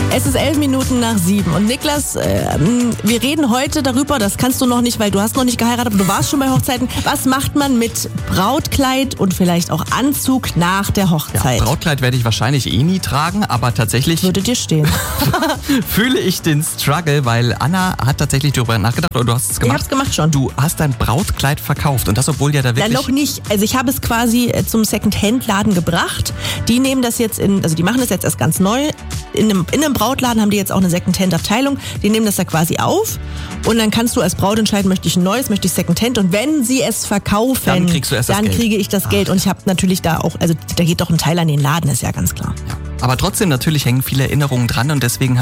Es ist 7:11 und Niklas, wir reden heute darüber, das kannst du noch nicht, weil du hast noch nicht geheiratet, aber du warst schon bei Hochzeiten. Was macht man mit Brautkleid und vielleicht auch Anzug nach der Hochzeit? Ja, Brautkleid werde ich wahrscheinlich nie tragen, aber tatsächlich Würde dir stehen. fühle ich den Struggle, weil Anna hat tatsächlich darüber nachgedacht, oder du hast es gemacht. Ich hab's gemacht schon. Du hast dein Brautkleid verkauft und das, obwohl ja da wirklich... Na, noch nicht. Also ich habe es quasi zum Second-Hand-Laden gebracht. Die nehmen das jetzt die machen das jetzt erst ganz neu. In einem Brautladen haben die jetzt auch eine Second-Hand-Abteilung. Die nehmen das da quasi auf und dann kannst du als Braut entscheiden, möchte ich ein neues, möchte ich Second-Hand, und wenn sie es verkaufen, dann kriegst du erst das Geld. Kriege ich das Geld. Und ich habe natürlich da auch, also da geht doch ein Teil an den Laden, ist ja ganz klar. Ja. Aber trotzdem natürlich hängen viele Erinnerungen dran und deswegen